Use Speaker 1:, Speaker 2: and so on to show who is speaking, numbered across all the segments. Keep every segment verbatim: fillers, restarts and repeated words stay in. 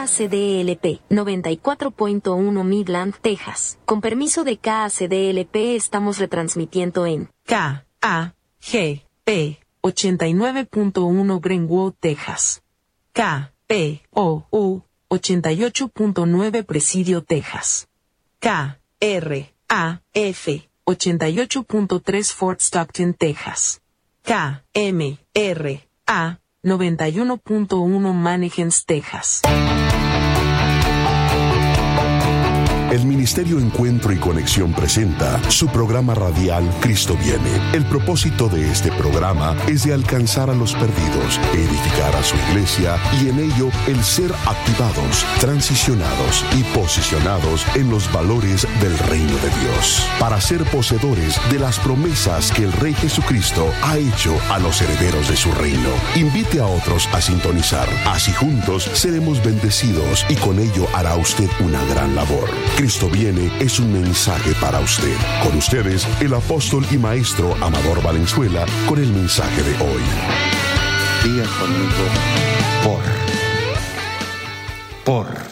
Speaker 1: C D L P, noventa y cuatro punto uno Midland, Texas. Con permiso de K A C D L P estamos retransmitiendo en
Speaker 2: K A G P ochenta y nueve punto uno Greenwood, Texas. K P O U ochenta y ocho punto nueve Presidio, Texas. K R A F ochenta y ocho punto tres Fort Stockton, Texas. K M R A noventa y uno punto uno Mannequins, Texas.
Speaker 3: El Ministerio Encuentro y Conexión presenta su programa radial Cristo Viene. El propósito de este programa es de alcanzar a los perdidos, edificar a su iglesia y en ello el ser activados, transicionados y posicionados en los valores del reino de Dios, para ser poseedores de las promesas que el Rey Jesucristo ha hecho a los herederos de su reino. Invite a otros a sintonizar, así juntos seremos bendecidos y con ello hará usted una gran labor. Cristo Viene es un mensaje para usted. Con ustedes, el apóstol y maestro Amador Valenzuela, con el mensaje de hoy.
Speaker 4: Diga conmigo, por. Por.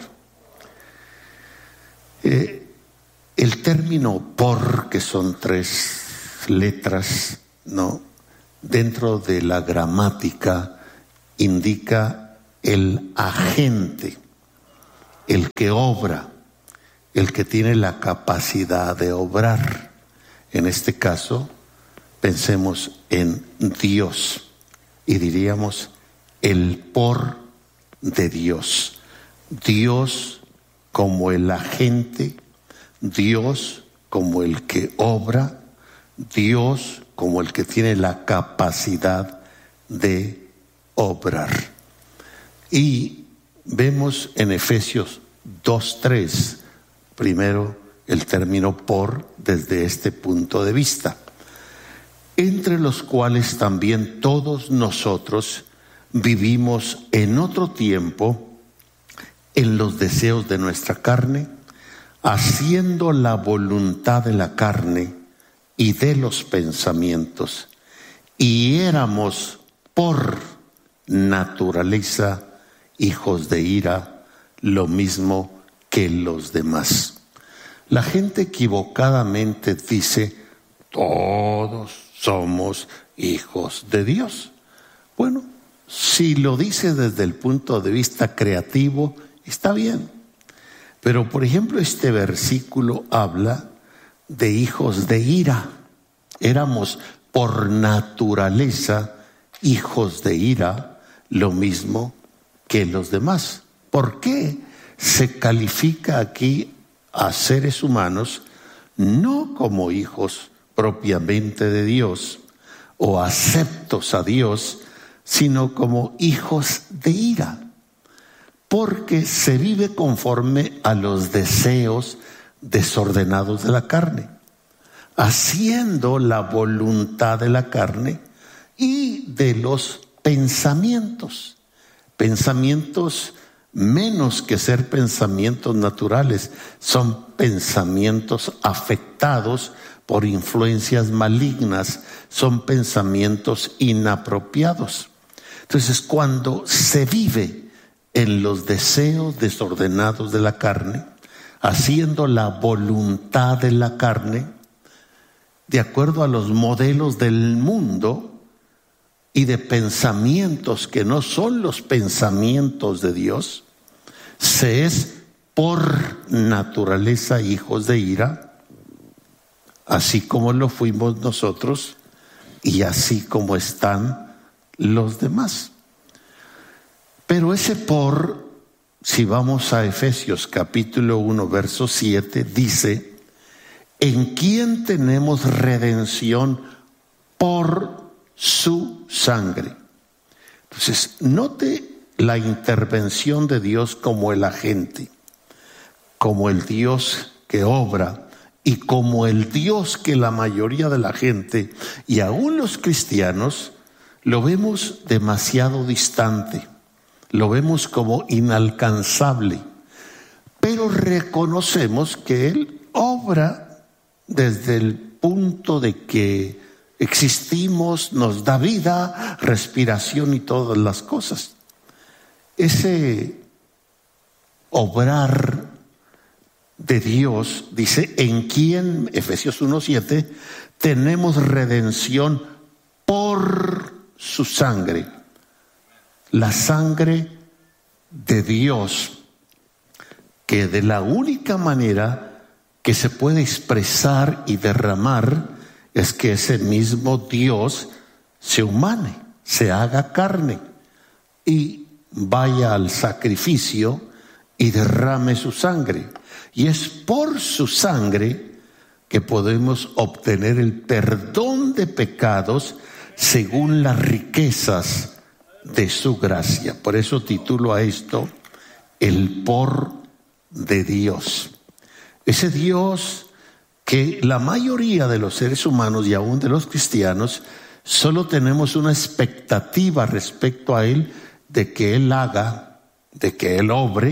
Speaker 4: Eh, el término por, que son tres letras, ¿no? Dentro de la gramática, indica el agente, el que obra, el que tiene la capacidad de obrar. En este caso, pensemos en Dios y diríamos el por de Dios. Dios como el agente, Dios como el que obra, Dios como el que tiene la capacidad de obrar. Y vemos en Efesios dos tres, primero, el término por desde este punto de vista, entre los cuales también todos nosotros vivimos en otro tiempo en los deseos de nuestra carne, haciendo la voluntad de la carne y de los pensamientos, y éramos por naturaleza hijos de ira, lo mismo que los demás. La gente equivocadamente dice, todos somos hijos de Dios. Bueno, si lo dice desde el punto de vista creativo, está bien. Pero, por ejemplo, este versículo habla de hijos de ira. Éramos por naturaleza hijos de ira, lo mismo que los demás. ¿Por qué se califica aquí a seres humanos no como hijos propiamente de Dios o aceptos a Dios, sino como hijos de ira? Porque se vive conforme a los deseos desordenados de la carne, haciendo la voluntad de la carne y de los pensamientos. Pensamientos menos que ser pensamientos naturales, son pensamientos afectados por influencias malignas, son pensamientos inapropiados. Entonces, cuando se vive en los deseos desordenados de la carne, haciendo la voluntad de la carne, de acuerdo a los modelos del mundo y de pensamientos que no son los pensamientos de Dios, se es por naturaleza hijos de ira, así como lo fuimos nosotros y así como están los demás. Pero ese por, si vamos a Efesios capítulo uno, verso siete, dice, en quien tenemos redención por su sangre. Entonces, note la intervención de Dios como el agente, como el Dios que obra y como el Dios que la mayoría de la gente y aún los cristianos lo vemos demasiado distante, lo vemos como inalcanzable, pero reconocemos que Él obra desde el punto de que existimos, nos da vida, respiración y todas las cosas. Ese obrar de Dios, dice, en quien, Efesios uno siete, tenemos redención por su sangre. La sangre de Dios, que de la única manera que se puede expresar y derramar es que ese mismo Dios se humane, se haga carne y vaya al sacrificio y derrame su sangre. Y es por su sangre que podemos obtener el perdón de pecados según las riquezas de su gracia. Por eso titulo a esto el por de Dios. Ese Dios que la mayoría de los seres humanos y aún de los cristianos solo tenemos una expectativa respecto a Él, de que Él haga, de que Él obre,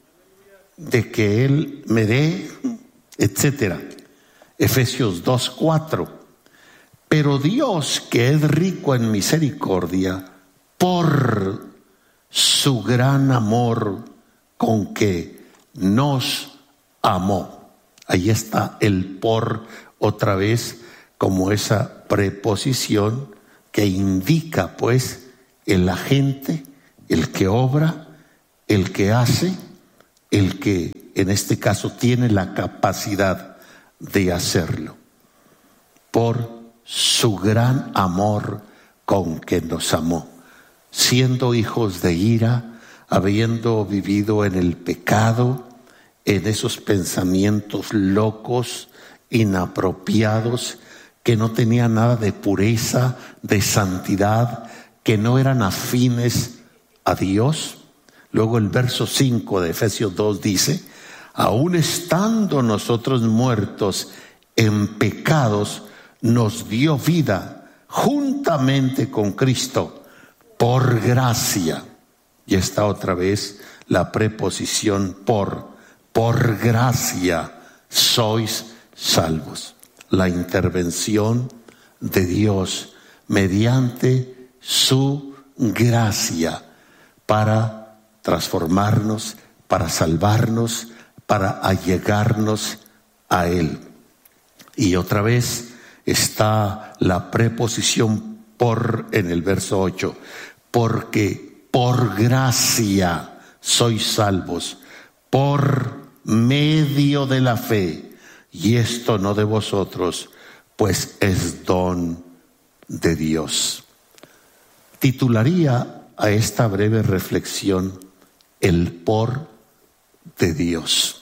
Speaker 4: de que Él me dé, etcétera. Efesios dos cuatro. Pero Dios, que es rico en misericordia, por su gran amor con que nos amó. Ahí está el por otra vez como esa preposición que indica pues el agente, el que obra, el que hace, el que en este caso tiene la capacidad de hacerlo. Por su gran amor con que nos amó, siendo hijos de ira, habiendo vivido en el pecado, en esos pensamientos locos, inapropiados, que no tenían nada de pureza, de santidad, que no eran afines a Dios. Luego el verso cinco de Efesios dos dice, aún estando nosotros muertos en pecados, nos dio vida juntamente con Cristo, por gracia. Y está otra vez la preposición por, por gracia sois salvos. La intervención de Dios mediante su gracia para transformarnos, para salvarnos, para allegarnos a Él. Y otra vez está la preposición por en el verso ocho, porque por gracia sois salvos, por medio de la fe, y esto no de vosotros, pues es don de Dios. Titularía a esta breve reflexión el por de Dios.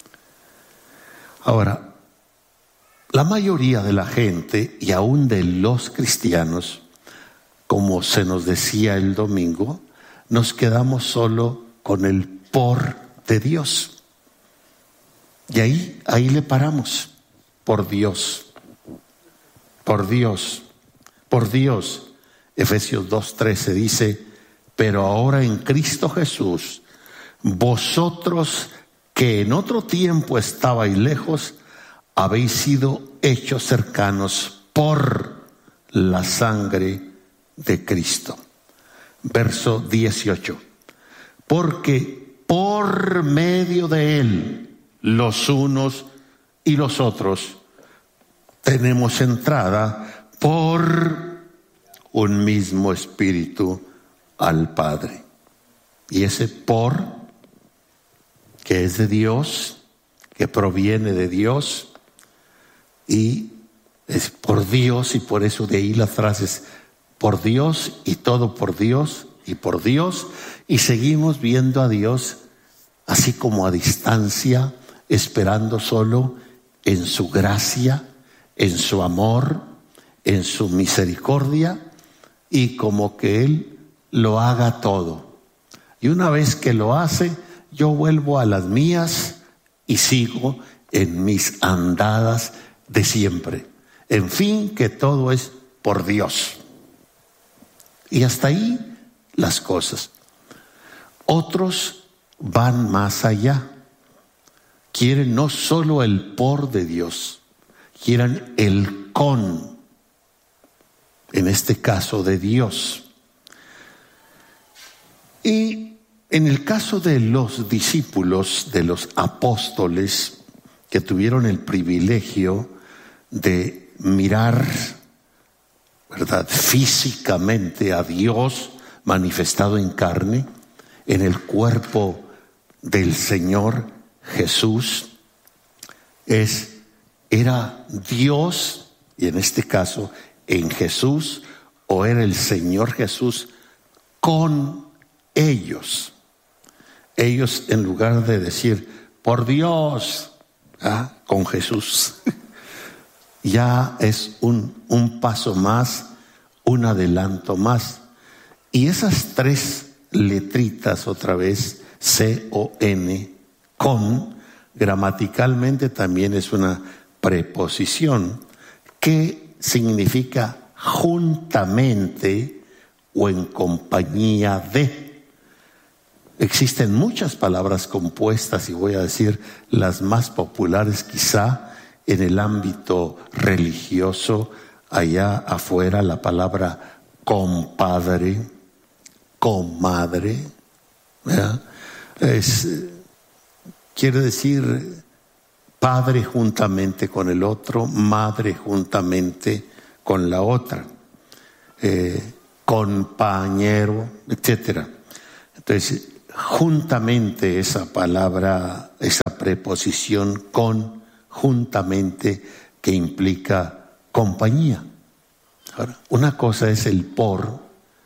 Speaker 4: Ahora, la mayoría de la gente y aún de los cristianos, como se nos decía el domingo, nos quedamos solo con el por de Dios. Y ahí, ahí le paramos. Por Dios, por Dios, por Dios. Efesios dos trece dice, pero ahora en Cristo Jesús, vosotros que en otro tiempo estabais lejos, habéis sido hechos cercanos por la sangre de Cristo. Verso dieciocho. Porque por medio de Él, los unos y los otros, tenemos entrada por un mismo espíritu al Padre. Y ese por, que es de Dios, que proviene de Dios, y es por Dios, y por eso de ahí las frases por Dios y todo por Dios y por Dios, y seguimos viendo a Dios así como a distancia, esperando solo en su gracia, en su amor, en su misericordia, y como que Él lo haga todo. Y una vez que lo hace, yo vuelvo a las mías y sigo en mis andadas de siempre. En fin, que todo es por Dios. Y hasta ahí las cosas. Otros van más allá. Quieren no solo el por de Dios, quieren el con, en este caso de Dios. Y En el caso de los discípulos, de los apóstoles, que tuvieron el privilegio de mirar, ¿verdad?, físicamente a Dios manifestado en carne, en el cuerpo del Señor Jesús, es, era Dios, y en este caso en Jesús, o era el Señor Jesús con ellos. Ellos, en lugar de decir, por Dios, ¿ah?, con Jesús, ya es un, un paso más, un adelanto más. Y esas tres letritas, otra vez, C O N, con, gramaticalmente también es una preposición que significa juntamente o en compañía de. Existen muchas palabras compuestas, y voy a decir las más populares quizá en el ámbito religioso. Allá afuera la palabra compadre, comadre, ¿verdad? Es, quiere decir padre juntamente con el otro, madre juntamente con la otra, eh, compañero, etcétera. Entonces, juntamente, esa palabra, esa preposición con, juntamente, que implica compañía. Ahora, una cosa es el por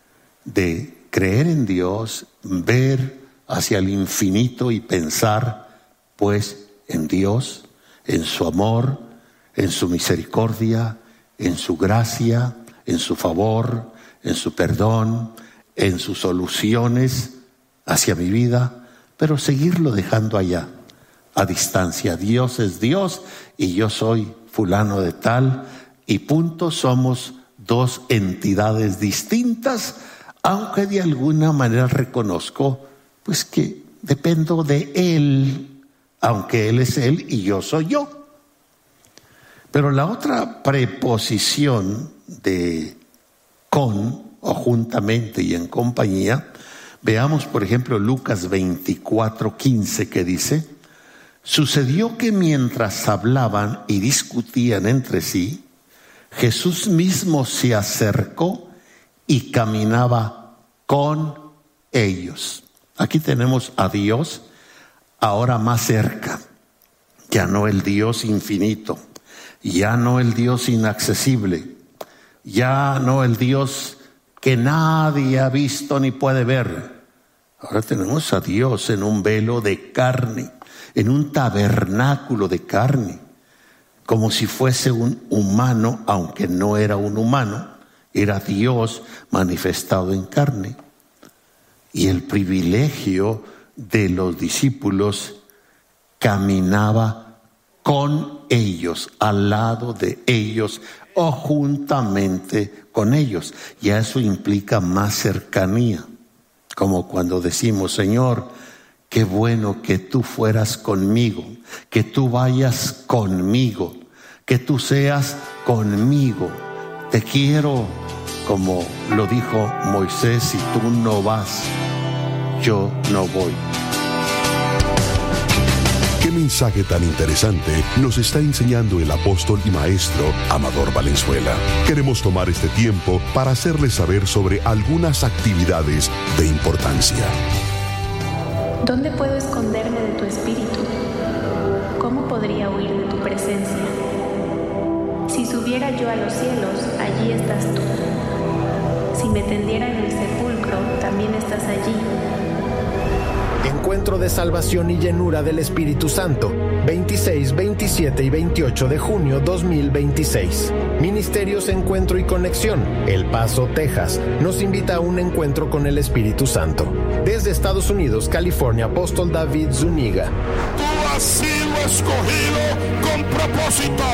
Speaker 4: de creer en Dios, ver hacia el infinito y pensar pues en Dios, en su amor, en su misericordia, en su gracia, en su favor, en su perdón, en sus soluciones hacia mi vida, pero seguirlo dejando allá, a distancia. Dios es Dios y yo soy fulano de tal, y punto. Somos dos entidades distintas, aunque de alguna manera reconozco pues que dependo de Él, aunque Él es Él y yo soy yo. Pero la otra preposición de con o juntamente y en compañía, veamos por ejemplo Lucas veinticuatro quince, que dice: sucedió que mientras hablaban y discutían entre sí, Jesús mismo se acercó y caminaba con ellos. Aquí tenemos a Dios ahora más cerca, ya no el Dios infinito, ya no el Dios inaccesible, ya no el Dios que nadie ha visto ni puede ver. Ahora tenemos a Dios en un velo de carne, en un tabernáculo de carne, como si fuese un humano, aunque no era un humano, era Dios manifestado en carne. Y el privilegio de los discípulos, caminaba con ellos, al lado de ellos o juntamente con ellos. Ya eso implica más cercanía, como cuando decimos: Señor, qué bueno que tú fueras conmigo, que tú vayas conmigo, que tú seas conmigo. Te quiero, como lo dijo Moisés: si tú no vas, yo no voy.
Speaker 3: ¿Qué mensaje tan interesante nos está enseñando el apóstol y maestro Amador Valenzuela? Queremos tomar este tiempo para hacerles saber sobre algunas actividades de importancia.
Speaker 5: ¿Dónde puedo esconderme de tu espíritu? ¿Cómo podría huir de tu presencia? Si subiera yo a los cielos, allí estás tú. Si me tendiera en el sepulcro, también estás allí.
Speaker 6: Encuentro de salvación y llenura del Espíritu Santo, veintiséis, veintisiete y veintiocho de junio dos mil veintiséis. Ministerios Encuentro y Conexión, El Paso, Texas, nos invita a un encuentro con el Espíritu Santo. Desde Estados Unidos, California, apóstol David Zúñiga.
Speaker 7: Tú has sido escogido con propósito.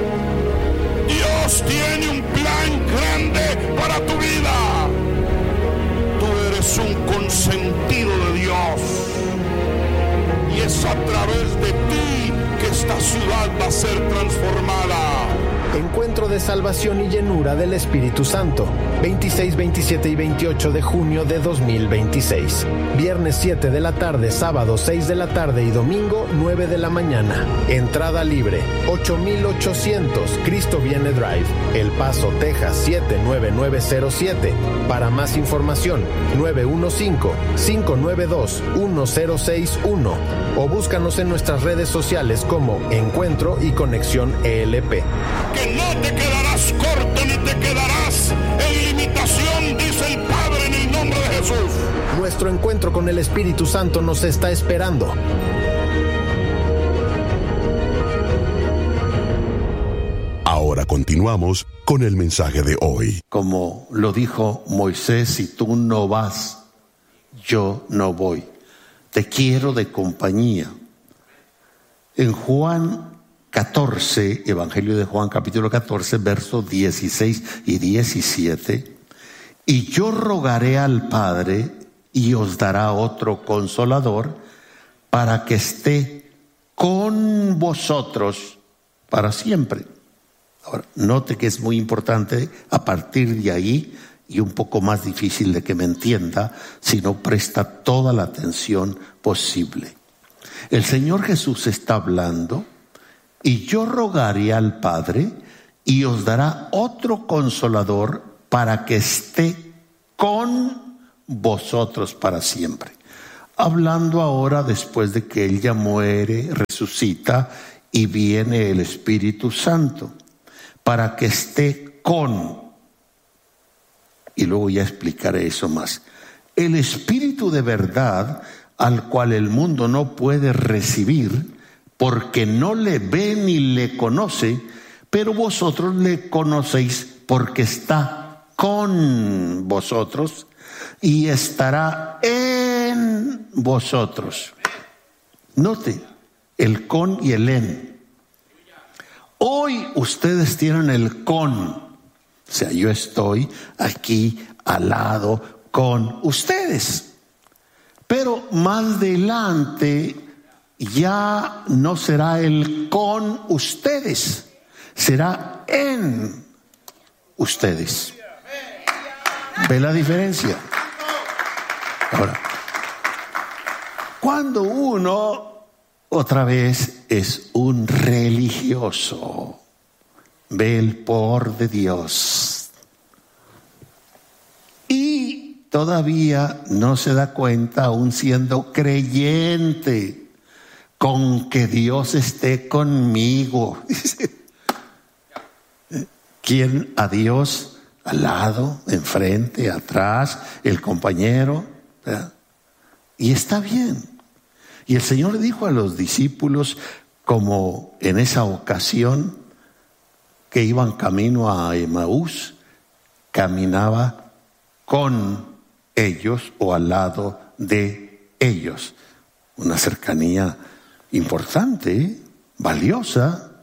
Speaker 7: Dios tiene un plan grande para tu vida. Tú eres un consentido de Dios. Y es a través de ti que esta ciudad va a ser transformada.
Speaker 6: Encuentro de salvación y llenura del Espíritu Santo, veintiséis, veintisiete y veintiocho de junio de dos mil veintiséis. Viernes siete de la tarde, sábado seis de la tarde y domingo nueve de la mañana. Entrada libre. ocho mil ochocientos Cristo Viene Drive, El Paso, Texas siete nueve nueve cero siete. Para más información, nueve uno cinco, cinco nueve dos, uno cero seis uno o búscanos en nuestras redes sociales como Encuentro y Conexión E L P.
Speaker 7: Que no te quedarás corto ni te quedarás en limitación, dice el Padre, en el nombre de Jesús.
Speaker 6: Nuestro encuentro con el Espíritu Santo nos está esperando.
Speaker 3: Ahora continuamos con el mensaje de hoy.
Speaker 4: Como lo dijo Moisés, si tú no vas, yo no voy. Te quiero de compañía. En Juan catorce, Evangelio de Juan, capítulo catorce, versos dieciséis y diecisiete, y yo rogaré al Padre y os dará otro consolador para que esté con vosotros para siempre. Ahora, note que es muy importante a partir de ahí, y un poco más difícil de que me entienda si no presta toda la atención posible. El Señor Jesús está hablando, y yo rogaré al Padre y os dará otro consolador para que esté con vosotros para siempre. Hablando ahora después de que Él ya muere, resucita y viene el Espíritu Santo, para que esté con. Y luego ya explicaré eso más. El Espíritu de verdad, al cual el mundo no puede recibir, porque no le ve ni le conoce, pero vosotros le conocéis porque está con vosotros y estará en vosotros. Note el con y el en. Hoy ustedes tienen el con. O sea, yo estoy aquí al lado con ustedes. Pero más adelante ya no será el con ustedes, será en ustedes. ¿Ve la diferencia? Ahora, cuando uno otra vez es un religioso, ve el poder de Dios y todavía no se da cuenta, aún siendo creyente, con que Dios esté conmigo. ¿Quién? A Dios al lado, enfrente, atrás, el compañero, ¿verdad? Y está bien. Y el Señor dijo a los discípulos, como en esa ocasión que iban camino a Emaús, caminaba con ellos o al lado de ellos. Una cercanía importante, valiosa.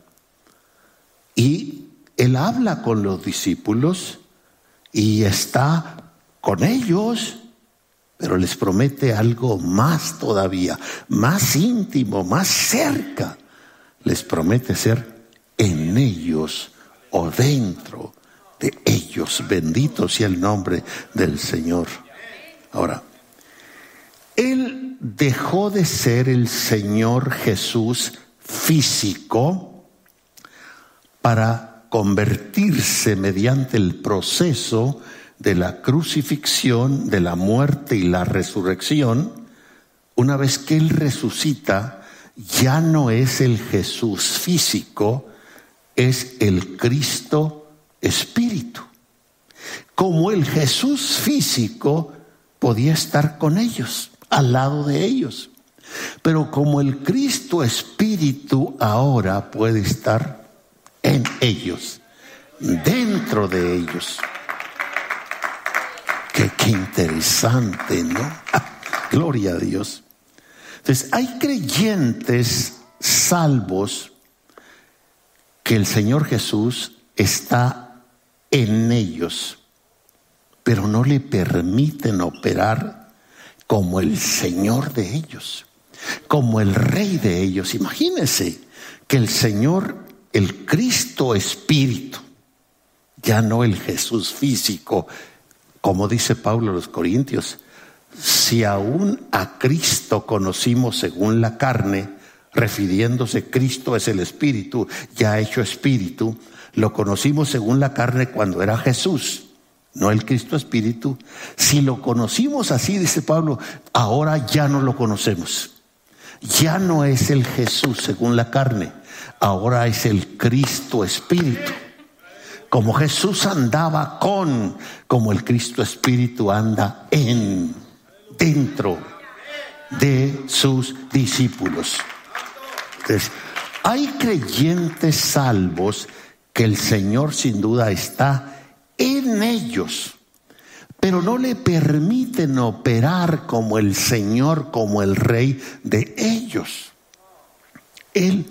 Speaker 4: Y Él habla con los discípulos y está con ellos, pero les promete algo más todavía, más íntimo, más cerca. Les promete ser en ellos o dentro de ellos. Bendito sea el nombre del Señor. Ahora, Él dejó de ser el Señor Jesús físico para convertirse mediante el proceso de la crucifixión, de la muerte y la resurrección. Una vez que Él resucita, ya no es el Jesús físico, es el Cristo Espíritu. Como el Jesús físico podía estar con ellos, al lado de ellos, pero como el Cristo Espíritu ahora puede estar en ellos, dentro de ellos. Qué, qué interesante, ¿no? Gloria a Dios. Entonces, hay creyentes salvos que el Señor Jesús está en ellos, pero no le permiten operar como el Señor de ellos, como el Rey de ellos. Imagínense que el Señor, el Cristo Espíritu, ya no el Jesús físico, Como dice Pablo a los Corintios, si aún a Cristo conocimos según la carne, refiriéndose, Cristo es el Espíritu, ya hecho Espíritu, lo conocimos según la carne cuando era Jesús, no el Cristo Espíritu. Si lo conocimos así, dice Pablo, ahora ya no lo conocemos. Ya no es el Jesús según la carne, ahora es el Cristo Espíritu. Como Jesús andaba con, como el Cristo Espíritu anda en, dentro de sus discípulos. Entonces, hay creyentes salvos que el Señor sin duda está en ellos, pero no le permiten operar como el Señor, como el Rey de ellos. Él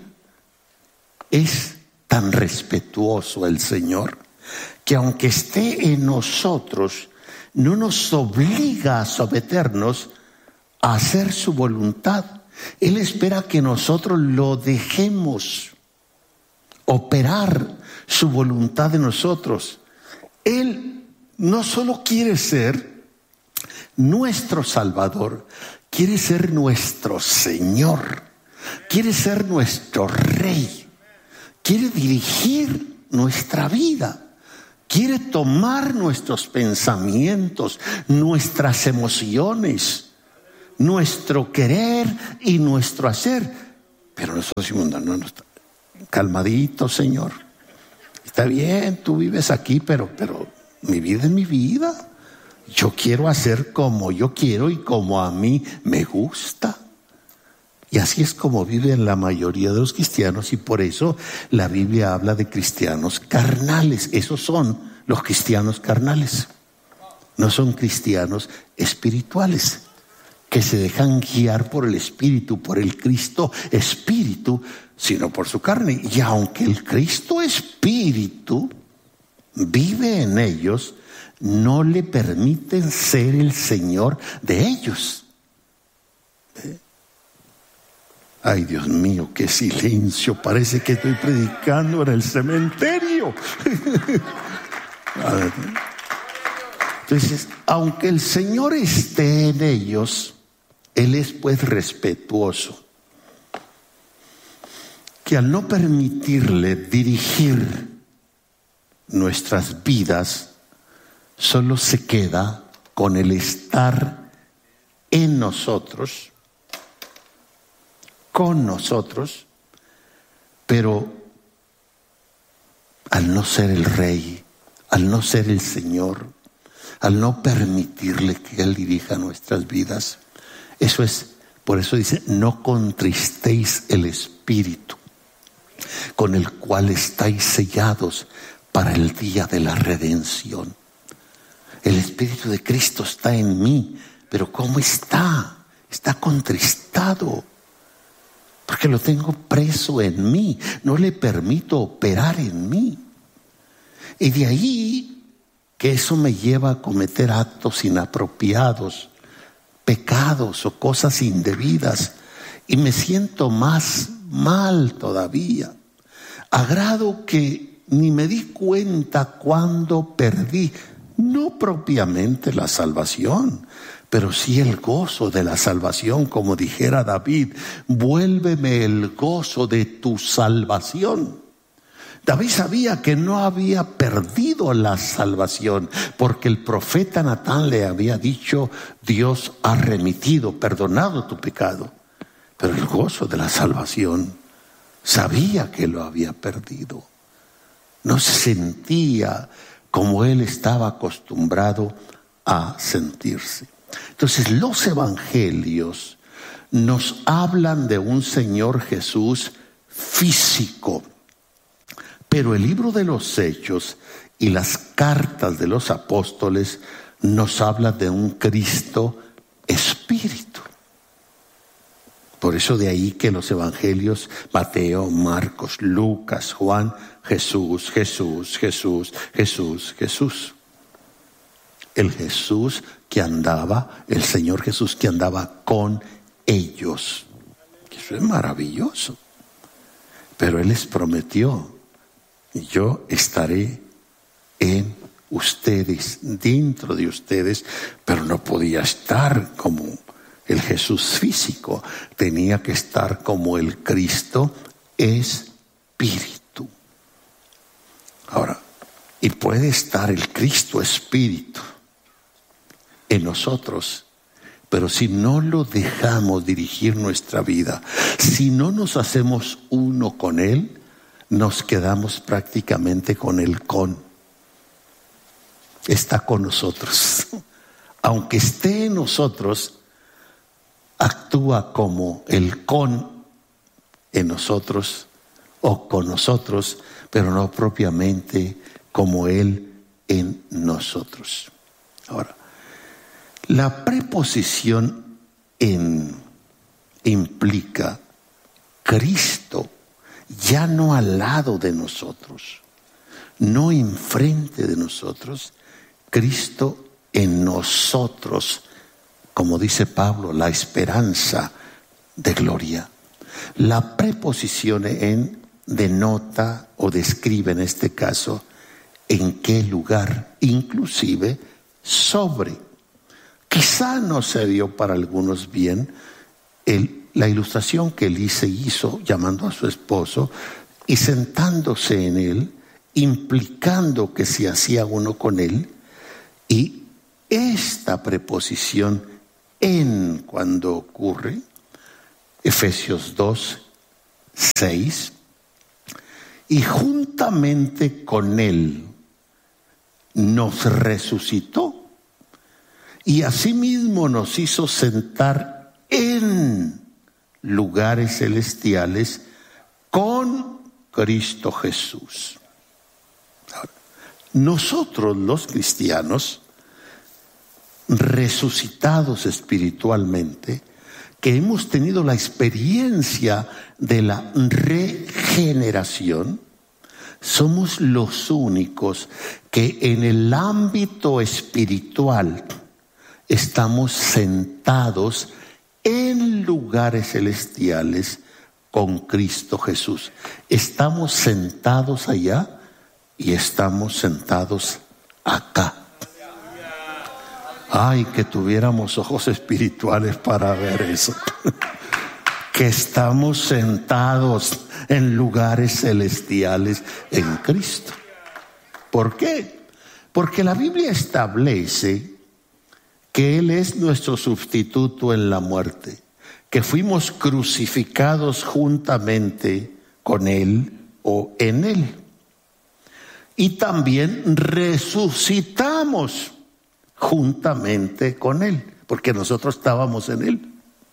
Speaker 4: es tan respetuoso, el Señor, que aunque esté en nosotros, no nos obliga a someternos a hacer su voluntad. Él espera que nosotros lo dejemos operar su voluntad en nosotros. Él no solo quiere ser nuestro Salvador, quiere ser nuestro Señor, quiere ser nuestro Rey, quiere dirigir nuestra vida, quiere tomar nuestros pensamientos, nuestras emociones, nuestro querer y nuestro hacer. Pero nosotros decimos, no, no, no, calmadito, Señor. Está bien, tú vives aquí, pero, pero mi vida es mi vida. Yo quiero hacer como yo quiero y como a mí me gusta. Y así es como viven la mayoría de los cristianos, y por eso la Biblia habla de cristianos carnales. Esos son los cristianos carnales. No son cristianos espirituales, que se dejan guiar por el Espíritu, por el Cristo Espíritu, sino por su carne. Y aunque el Cristo Espíritu vive en ellos, no le permiten ser el Señor de ellos. ¿Eh? Ay, Dios mío, qué silencio, parece que estoy predicando en el cementerio. Entonces, aunque el Señor esté en ellos, Él es pues respetuoso, que al no permitirle dirigir nuestras vidas, solo se queda con el estar en nosotros, con nosotros, pero al no ser el Rey, al no ser el Señor, al no permitirle que Él dirija nuestras vidas, eso es, por eso dice, no contristéis el Espíritu, con el cual estáis sellados para el día de la redención. El Espíritu de Cristo está en mí, pero ¿cómo está? Está contristado, porque lo tengo preso en mí, no le permito operar en mí. Y de ahí que eso me lleva a cometer actos inapropiados, pecados o cosas indebidas, y me siento más mal todavía, a grado que ni me di cuenta cuando perdí, no propiamente la salvación, pero sí el gozo de la salvación, como dijera David, vuélveme el gozo de tu salvación. David sabía que no había perdido la salvación, porque el profeta Natán le había dicho, Dios ha remitido, perdonado tu pecado. Pero el gozo de la salvación, sabía que lo había perdido. No se sentía como él estaba acostumbrado a sentirse. Entonces los evangelios nos hablan de un Señor Jesús físico, pero el libro de los Hechos y las cartas de los apóstoles nos hablan de un Cristo Espíritu. Por eso de ahí que los evangelios, Mateo, Marcos, Lucas, Juan, Jesús, Jesús, Jesús, Jesús, Jesús. El Jesús que andaba, el Señor Jesús que andaba con ellos. Eso es maravilloso. Pero Él les prometió, yo estaré en ustedes, dentro de ustedes, pero no podía estar como el Jesús físico, tenía que estar como el Cristo Espíritu. Ahora, y puede estar el Cristo Espíritu en nosotros, pero si no lo dejamos dirigir nuestra vida, si no nos hacemos uno con Él, nos quedamos prácticamente con el con. Está con nosotros. Aunque esté en nosotros, actúa como el con en nosotros o con nosotros, pero no propiamente como Él en nosotros. Ahora, la preposición en implica Cristo ya no al lado de nosotros, no enfrente de nosotros, Cristo en nosotros, como dice Pablo, la esperanza de gloria. La preposición en denota o describe en este caso en qué lugar, inclusive sobre. Quizá no se dio para algunos bien el, la ilustración que Elise hizo llamando a su esposo y sentándose en él, implicando que se hacía uno con él, y esta preposición en cuando ocurre, Efesios dos, seis, y juntamente con él nos resucitó y asimismo nos hizo sentar en lugares celestiales con Cristo Jesús. Ahora, nosotros los cristianos, resucitados espiritualmente, que hemos tenido la experiencia de la regeneración, somos los únicos que en el ámbito espiritual estamos sentados en lugares celestiales con Cristo Jesús. Estamos sentados allá y estamos sentados acá. Ay, que tuviéramos ojos espirituales para ver eso. Que estamos sentados en lugares celestiales en Cristo. ¿Por qué? Porque la Biblia establece que Él es nuestro sustituto en la muerte, que fuimos crucificados juntamente con Él o en Él. Y también resucitamos juntamente con Él, porque nosotros estábamos en Él.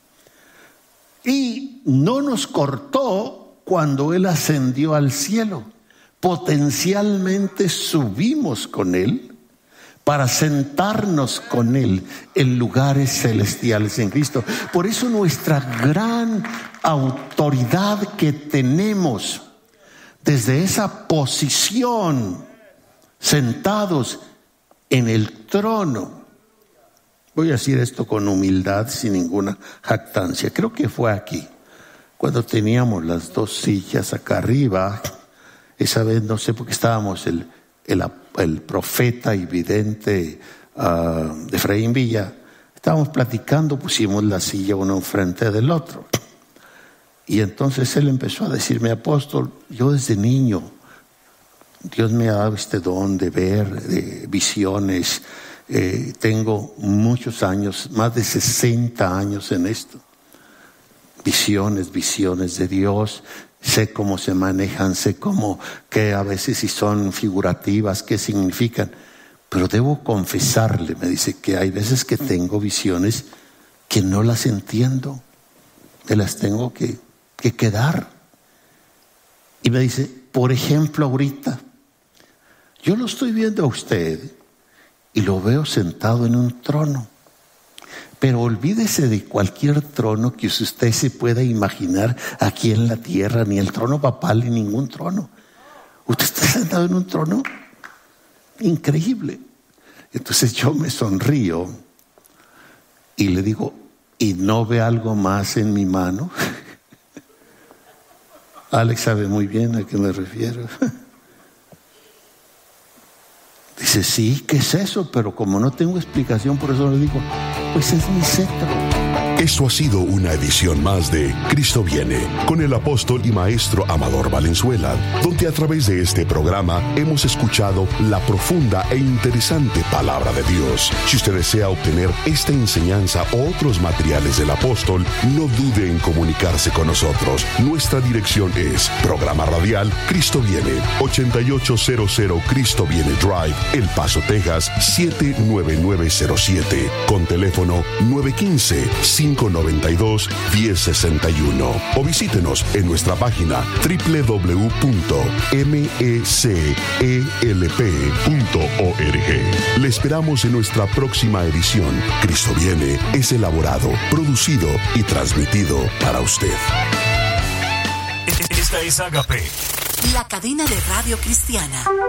Speaker 4: Y no nos cortó cuando Él ascendió al cielo. Potencialmente subimos con Él para sentarnos con Él en lugares celestiales en Cristo. Por eso nuestra gran autoridad que tenemos desde esa posición, sentados en el trono. Voy a decir esto con humildad, sin ninguna jactancia. Creo que fue aquí, cuando teníamos las dos sillas acá arriba. Esa vez no sé por qué estábamos el, el, el profeta y vidente uh, de Efraín Villa. Estábamos platicando, pusimos la silla uno enfrente del otro. Y entonces él empezó a decirme: apóstol, yo desde niño, Dios me ha dado este don de ver, de visiones. Eh, tengo muchos años, más de sesenta años en esto. Visiones, visiones de Dios. Sé cómo se manejan, sé cómo, que a veces si son figurativas, qué significan. Pero debo confesarle, me dice, que hay veces que tengo visiones que no las entiendo. Me las tengo que, que quedar. Y me dice, por ejemplo, ahorita, yo lo estoy viendo a usted y lo veo sentado en un trono. Pero olvídese de cualquier trono que usted se pueda imaginar aquí en la tierra, ni el trono papal, ni ningún trono. Usted está sentado en un trono increíble. Entonces yo me sonrío y le digo, ¿y no ve algo más en mi mano? Alex sabe muy bien a qué me refiero. Dice, Dice, sí, ¿qué es eso? Pero como no tengo explicación, por eso le digo, pues es mi cetro.
Speaker 3: Esto ha sido una edición más de Cristo Viene, con el apóstol y maestro Amador Valenzuela, donde a través de este programa hemos escuchado la profunda e interesante palabra de Dios. Si usted desea obtener esta enseñanza o otros materiales del apóstol, no dude en comunicarse con nosotros. Nuestra dirección es Programa Radial Cristo Viene, ochenta y ocho cero cero Cristo Viene Drive, El Paso, Texas, siete nueve nueve cero siete, con teléfono nueve uno cinco, cinco nueve dos, uno cero seis uno, o visítenos en nuestra página doble u doble u doble u punto mecelp punto org. Le esperamos en nuestra próxima edición. Cristo Viene es elaborado, producido y transmitido para usted.
Speaker 8: Esta es Agape,
Speaker 9: la cadena de radio cristiana.